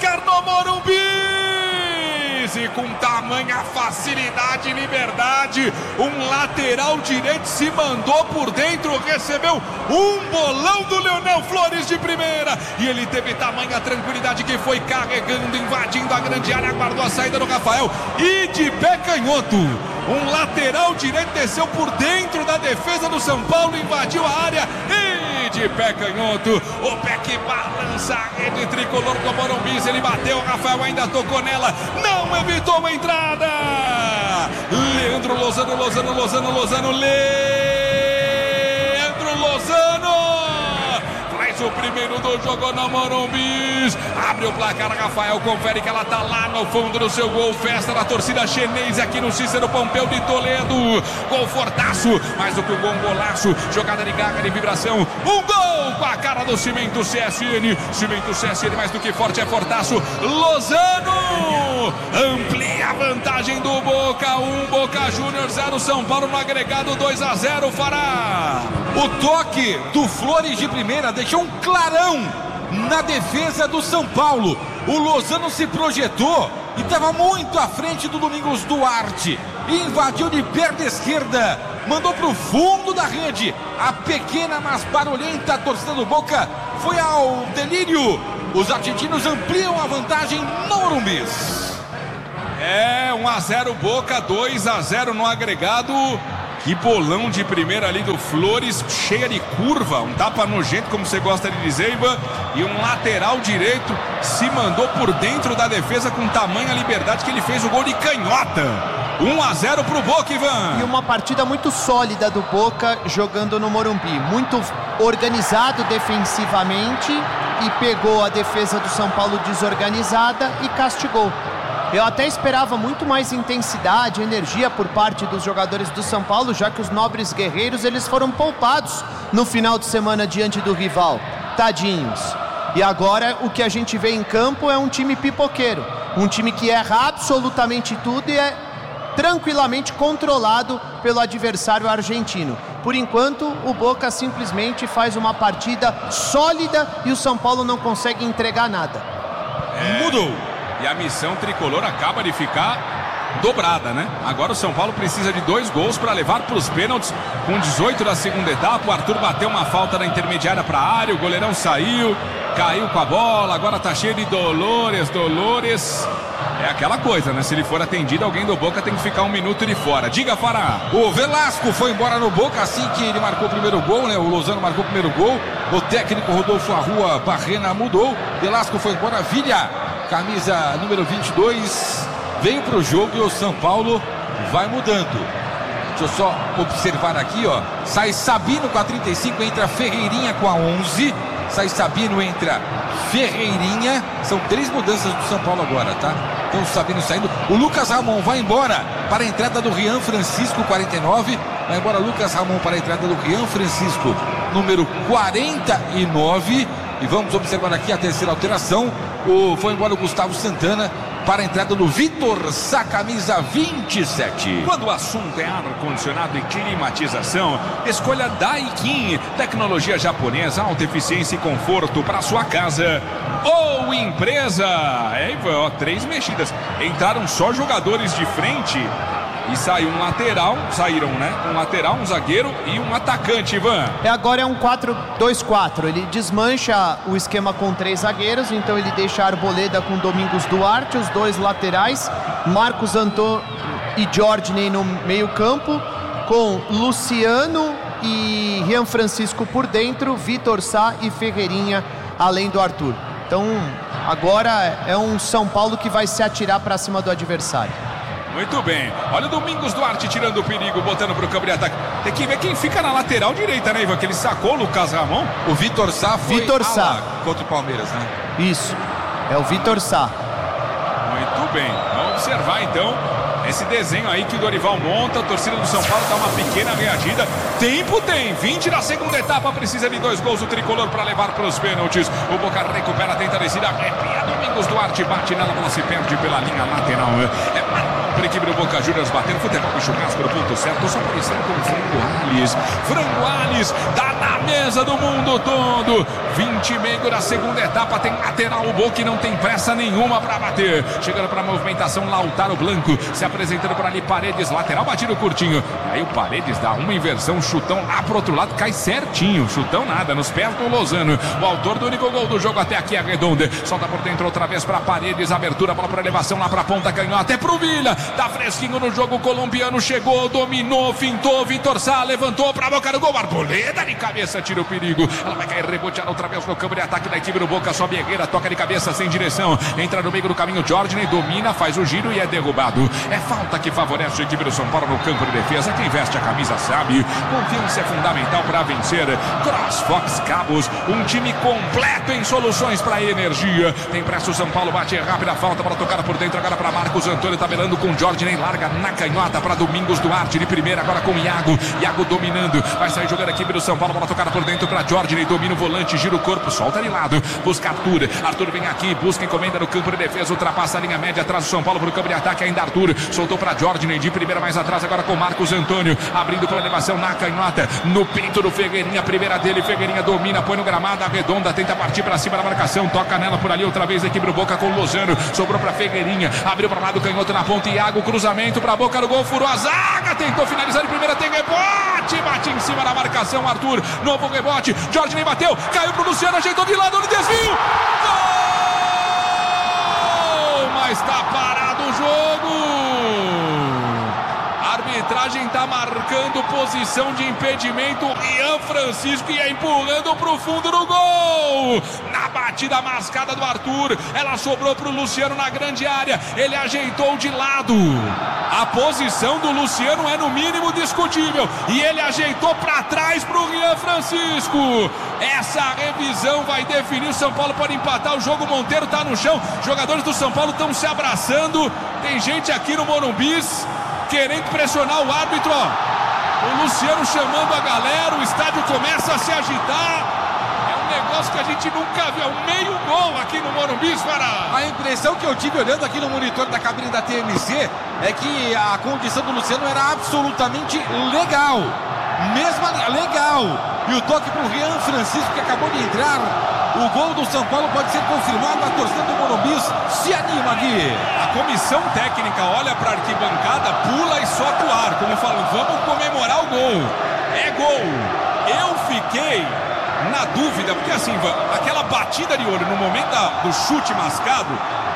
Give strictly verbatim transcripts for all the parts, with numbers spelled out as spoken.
placar no Morumbi. E com tamanha facilidade e liberdade, um lateral direito se mandou por dentro, recebeu um bolão do Leonel Flores de primeira, e ele teve tamanha tranquilidade que foi carregando, invadindo a grande área, aguardou a saída do Rafael, e de pé canhoto, um lateral direito desceu por dentro da defesa do São Paulo, invadiu a área, e de pé canhoto, o pé que balança a rede tricolor do Morumbi, ele bateu, o Rafael ainda tocou nela, não evitou a entrada. Leandro Lozano, Lozano, Lozano, Lozano, Leandro Lozano faz o primeiro do jogo no Morumbi, abre o placar, Rafael confere que ela tá lá no fundo do seu gol, festa da torcida chinesa aqui no Cícero Pompeu de Toledo, gol fortaço, mais do que um gol, um golaço, jogada de garra, de vibração, um gol com a cara do Cimento C S N, Cimento C S N mais do que forte, é fortaço, Lozano amplia a vantagem do Boca, um Boca Juniors, zero São Paulo no agregado, dois a zero, Fará. O toque do Flores de primeira deixou um clarão na defesa do São Paulo. O Lozano se projetou e estava muito à frente do Domingos Duarte. Invadiu de perna esquerda, mandou para o fundo da rede. A pequena, mas barulhenta torcida do Boca foi ao delírio. Os argentinos ampliam a vantagem no Morumbi. É, um a zero Boca, dois a zero no agregado. Que bolão de primeira ali do Flores, cheia de curva, um tapa nojento, como você gosta de dizer, Ivan, e um lateral direito se mandou por dentro da defesa com tamanha liberdade que ele fez o gol de canhota. um a zero pro Boca, Ivan. E uma partida muito sólida do Boca jogando no Morumbi, muito organizado defensivamente e pegou a defesa do São Paulo desorganizada e castigou. Eu até esperava muito mais intensidade, energia por parte dos jogadores do São Paulo, já que os nobres guerreiros eles foram poupados no final de semana diante do rival. Tadinhos. E agora o que a gente vê em campo é um time pipoqueiro, um time que erra absolutamente tudo e é tranquilamente controlado pelo adversário argentino. Por enquanto, o Boca simplesmente faz uma partida sólida e o São Paulo não consegue entregar nada. É... Mudou. E a missão tricolor acaba de ficar dobrada, né? Agora o São Paulo precisa de dois gols para levar para os pênaltis. Com dezoito da segunda etapa, o Arthur bateu uma falta na intermediária para a área, o goleirão saiu, caiu com a bola, agora tá cheio de dolores, dolores. É aquela coisa, né? Se ele for atendido, alguém do Boca tem que ficar um minuto de fora. Diga, Fará. O Velasco foi embora no Boca assim que ele marcou o primeiro gol, né? O Lozano marcou o primeiro gol. O técnico Rodolfo Arrua Barrena mudou. Velasco foi embora. Vilha, camisa número vinte e dois, veio pro jogo e o São Paulo vai mudando. Deixa eu só observar aqui, ó. Sai Sabino com a trinta e cinco, entra Ferreirinha com a onze. Sai Sabino, entra Ferreirinha. São três mudanças do São Paulo agora, tá? Então o Sabino saindo. O Lucas Ramon vai embora para a entrada do Rian Francisco, quarenta e nove. Vai embora Lucas Ramon para a entrada do Rian Francisco, número quarenta e nove. E vamos observar aqui a terceira alteração. O, foi embora o Gustavo Santana para a entrada do Vitor Sá, camisa vinte e sete. Quando o assunto é ar-condicionado e climatização, escolha Daikin, tecnologia japonesa, alta eficiência e conforto para sua casa ou empresa. É, ó, três mexidas. Entraram só jogadores de frente e saiu um lateral, saíram, né? Um lateral, um zagueiro e um atacante, Ivan. É, agora é um quatro dois quatro. Ele desmancha o esquema com três zagueiros, então ele deixa a Arboleda com Domingos Duarte, os dois laterais, Marcos Antônio e Jorginho no meio campo, com Luciano e Rian Francisco por dentro, Vitor Sá e Ferreirinha, além do Arthur. Então, agora é um São Paulo que vai se atirar para cima do adversário. Muito bem, olha o Domingos Duarte tirando o perigo, botando pro campo de ataque. Tem que ver quem fica na lateral direita, né, Ivan? Que ele sacou o Lucas Ramon. O Vitor Sá foi Vitor Sá contra o Palmeiras, né? Isso, é o Vitor Sá. Muito bem, vamos observar então esse desenho aí que o Dorival monta. A torcida do São Paulo dá uma pequena reagida. Tempo tem, vinte da segunda etapa, precisa de dois gols o tricolor para levar para os pênaltis. O Boca recupera, tenta a descida, arrepia. Domingos Duarte bate nela, a bola se perde pela linha lateral. É para a equipe do Boca Juniors batendo futebol e churrasco no ponto certo, só aparecendo com o Frango Alves. Frango Alves tá na mesa do mundo todo. vinte e meio da segunda etapa, tem lateral, o Boca não tem pressa nenhuma para bater. Chegando para a movimentação, Lautaro Blanco se apresentando por ali, Paredes, lateral batido curtinho. E aí o Paredes dá uma inversão, chutão lá pro outro lado, cai certinho. Chutão nada, nos pés do Lozano. O autor do único gol do jogo até aqui é Redonda. Solta por dentro outra vez para Paredes, abertura, bola para elevação lá para a ponta, canhota, é pro Villa. Tá fresquinho no jogo, o colombiano chegou, dominou, fintou, Vitor Sá levantou para a boca do gol. Arboleda de cabeça, tira o perigo. Ela vai cair reboteada outra vez no campo de ataque da equipe do Boca. Sobe Herrera, toca de cabeça sem direção. Entra no meio do caminho, Jorginho domina, faz o giro e é derrubado. É falta que favorece a equipe do São Paulo no campo de defesa. Quem veste a camisa sabe. Confiança é fundamental para vencer. CrossFox Cabos, um time completo em soluções para energia. Tem pressa o São Paulo, bate rápida falta para tocar por dentro agora para Marcos Antônio, tabelando com Jorginho, larga na canhota para Domingos Duarte de primeira, agora com Iago. Iago dominando, vai sair jogando a equipe do São Paulo, bola tocada por dentro para Jorginho, domina o volante, gira o corpo, solta de lado, busca Arthur. Arthur vem aqui, busca encomenda no campo de defesa, ultrapassa a linha média, atrás do São Paulo para o campo de ataque, ainda Arthur, soltou para Jorginho de primeira, mais atrás agora com Marcos Antônio, abrindo para elevação na canhota, no peito do Ferreirinha, primeira dele, Ferreirinha domina, põe no gramado, arredonda, tenta partir para cima da marcação, toca nela por ali, outra vez a equipe do Boca com o Lozano, sobrou para Ferreirinha, abriu para lado, canhoto na ponta, Iago, cruzamento para a boca do gol, furou a zaga, tentou finalizar de primeira, tem rebote, bate em cima da marcação, Arthur, novo rebote, Jorginho bateu, caiu pro Luciano, ajeitou de lado, no desvio, gol! Mas tá parado o jogo! A arbitragem tá marcando posição de impedimento, Rian Francisco ia empurrando pro fundo do gol! Na batida mascada do Arthur, ela sobrou pro Luciano na grande área, ele ajeitou de lado. A posição do Luciano é no mínimo discutível e ele ajeitou para trás pro Rian Francisco. Essa revisão vai definir, o São Paulo pode empatar o jogo, Monteiro tá no chão, jogadores do São Paulo estão se abraçando, tem gente aqui no Morumbi querendo pressionar o árbitro, ó. O Luciano chamando a galera, o estádio começa a se agitar. Negócio que a gente nunca viu, um meio gol aqui no Morumbi, para... A impressão que eu tive olhando aqui no monitor da cabine da T M C é que a condição do Luciano era absolutamente legal, mesmo legal, e o toque para o Rian Francisco que acabou de entrar, o gol do São Paulo pode ser confirmado, a torcida do Morumbi se anima aqui. A comissão técnica olha para a arquibancada, pula e solta o ar, como falam, vamos comemorar o gol, é gol. Eu fiquei na dúvida, porque assim, aquela batida de olho no momento da, do chute mascado,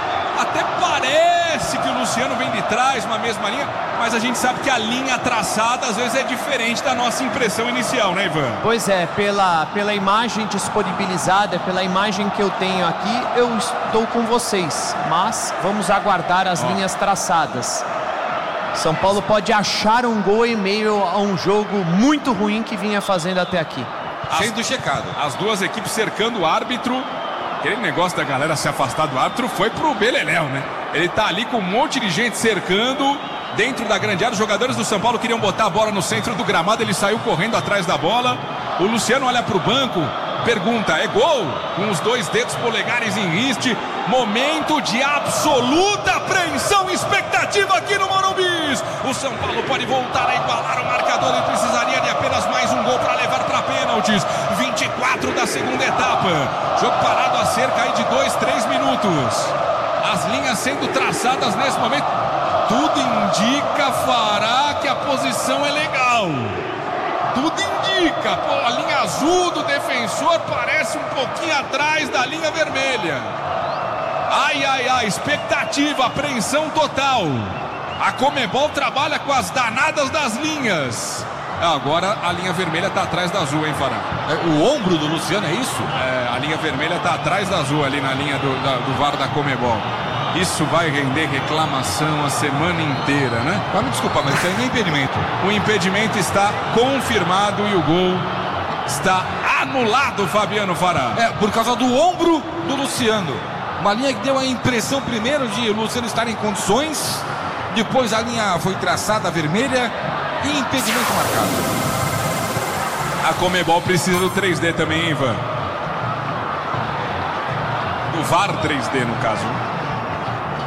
até parece que o Luciano vem de trás, uma mesma linha, mas a gente sabe que a linha traçada às vezes é diferente da nossa impressão inicial, né, Ivan? Pois é, pela, pela imagem disponibilizada, pela imagem que eu tenho aqui, eu estou com vocês, mas vamos aguardar as oh. linhas traçadas. São Paulo pode achar um gol em meio a um jogo muito ruim que vinha fazendo até aqui. Sendo checado. As duas equipes cercando o árbitro. Aquele negócio da galera se afastar do árbitro foi pro Beleléu, né? Ele tá ali com um monte de gente cercando dentro da grande área. Os jogadores do São Paulo queriam botar a bola no centro do gramado, ele saiu correndo atrás da bola. O Luciano olha pro banco, pergunta, é gol? Com os dois dedos polegares em riste. Momento de absoluta apreensão e expectativa aqui no Morumbi. O São Paulo pode voltar a igualar o marcador e precisaria de apenas mais um gol para levar para pênaltis. vinte e quatro da segunda etapa. Jogo parado a cerca aí de dois, três minutos. As linhas sendo traçadas nesse momento. Tudo indica, Fará, que a posição é legal. Tudo indica. Pô, a linha azul do defensor parece um pouquinho atrás da linha vermelha. Ai, ai, ai, expectativa, apreensão total. A Conmebol trabalha com as danadas das linhas. Agora a linha vermelha está atrás da azul, hein, Fará? É, o ombro do Luciano, é isso? É, a linha vermelha está atrás da azul ali na linha do, da, do V A R da Conmebol. Isso vai render reclamação a semana inteira, né? Mas me desculpa, mas isso aí não é impedimento. O impedimento está confirmado e o gol está anulado, Fabiano Fará. É, por causa do ombro do Luciano. Uma linha que deu a impressão primeiro de o Luciano estar em condições, depois a linha foi traçada vermelha e impedimento marcado. A Conmebol precisa do três D também, hein, Ivan? Do V A R três D, no caso.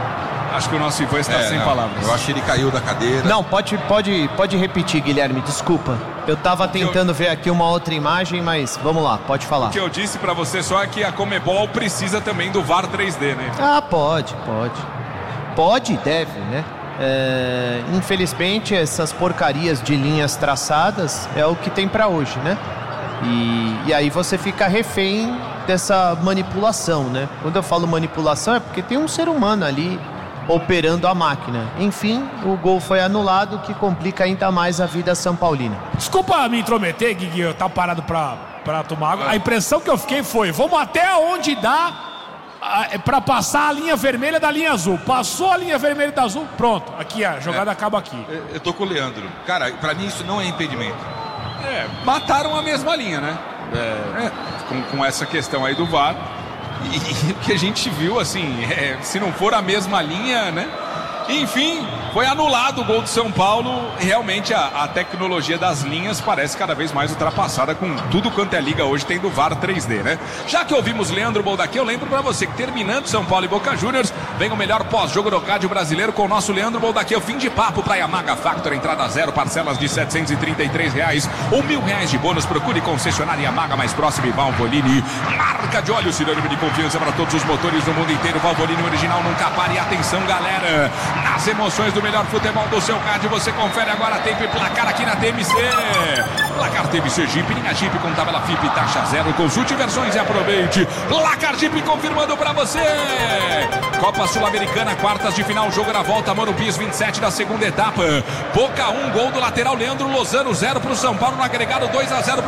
Acho que o nosso Ivan está É, sem não, palavras. eu acho que ele caiu da cadeira. Não, pode, pode, pode repetir, Guilherme, desculpa. Eu tava tentando ver aqui uma outra imagem, mas vamos lá, pode falar. O que eu disse pra você só é que a Comebol precisa também do V A R três D, né? Ah, pode, pode. Pode e deve, né? É, infelizmente, essas porcarias de linhas traçadas é o que tem pra hoje, né? E, e aí você fica refém dessa manipulação, né? Quando eu falo manipulação é porque tem um ser humano ali operando a máquina. Enfim, o gol foi anulado, o que complica ainda mais a vida São Paulina. Desculpa me intrometer, Guigui, eu tava parado pra, pra tomar água. A impressão que eu fiquei foi, vamos até onde dá a, pra passar a linha vermelha da linha azul. Passou a linha vermelha da azul, pronto. Aqui, a jogada é. acaba aqui. Eu, eu tô com o Leandro. Cara, pra mim isso não é impedimento. É, mataram a mesma linha, né? É, é, com, com essa questão aí do V A R. E o que a gente viu, assim, é, se não for a mesma linha, né? Enfim, foi anulado o gol do São Paulo. Realmente a, a tecnologia das linhas parece cada vez mais ultrapassada, com tudo quanto é liga hoje tem do V A R três D, né? Já que ouvimos Leandro Boldaquê, eu lembro pra você que terminando São Paulo e Boca Juniors, vem o melhor pós-jogo do rádio brasileiro com o nosso Leandro Boldaquê. O fim de papo pra Yamaha Factor, entrada zero, parcelas de setecentos e trinta e três reais ou mil reais de bônus. Procure concessionária Yamaha mais próxima e Valvoline, marca de óleo, sinônimo de confiança para todos os motores do mundo inteiro. Valvoline original nunca pare. Atenção, galera, nas emoções do melhor futebol do seu card, você confere agora tempo e placar aqui na T M C. Placar T M C Jeep, linha Jeep com tabela F I P, taxa zero. Consulte versões e aproveite. Placar Jeep confirmando pra você. Copa Sul-Americana, quartas de final, jogo na volta, Morumbi, vinte e sete da segunda etapa. Boca um, gol do lateral Leandro Lozano, zero pro São Paulo no agregado, dois a zero pro